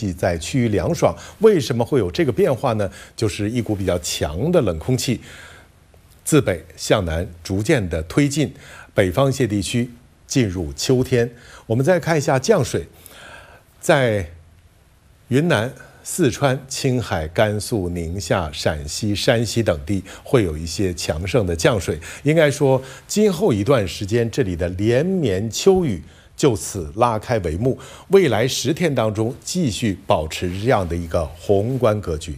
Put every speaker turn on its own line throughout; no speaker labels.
气在趋于凉爽。为什么会有这个变化呢？就是一股比较强的冷空气自北向南逐渐的推进，北方一些地区进入秋天。我们再看一下降水，在云南、四川、青海、甘肃、宁夏、陕西、山西等地会有一些强盛的降水。应该说，今后一段时间，这里的连绵秋雨就此拉开帷幕。未来10天当中，继续保持这样的一个宏观格局。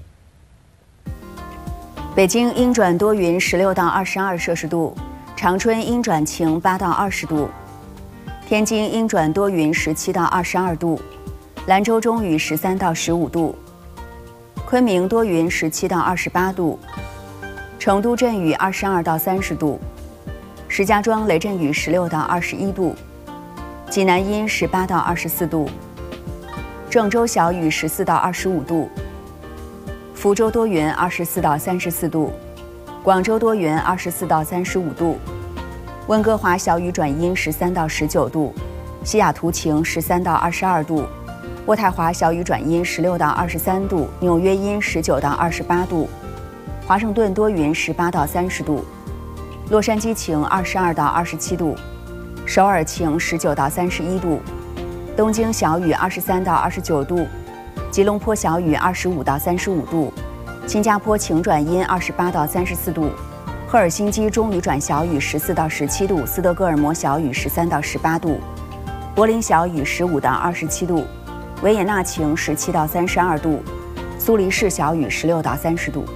北京阴转多云16到22摄氏度，长春阴转晴8到20度，天津阴转多云17到22度，兰州中雨13到15度，昆明多云17到28度，成都阵雨22到30度，石家庄雷阵雨16到21度，济南阴18到24度，郑州小雨14到25度，福州多云24到34度，广州多云24到35度，温哥华小雨转阴13到19度，西雅图晴13到22度，渥太华小雨转阴16到23度，纽约阴19到28度，华盛顿多云18到30度，洛杉矶晴22到27度，首尔晴19到31度，东京小雨23到29度，吉隆坡小雨25到35度，新加坡晴转阴28到34度，赫尔辛基中雨转小雨14到17度，斯德哥尔摩小雨13到18度，柏林小雨15到27度，维也纳晴17到32度，苏黎世小雨16到30度。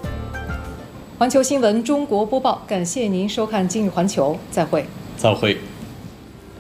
环球新闻中国播报，感谢您收看今日环球，再会。
再会。